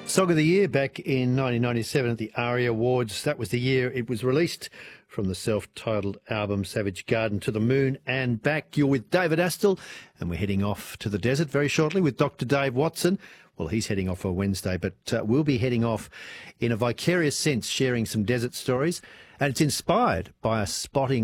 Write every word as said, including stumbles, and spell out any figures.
Song of the Year back in nineteen ninety-seven at the ARIA Awards. That was the year it was released from the self-titled album Savage Garden to the Moon and Back. You're with David Astle, and we're heading off to the desert very shortly with Doctor Dave Watson. Well, he's heading off for Wednesday, but uh, we'll be heading off in a vicarious sense, sharing some desert stories. And it's inspired by a spotting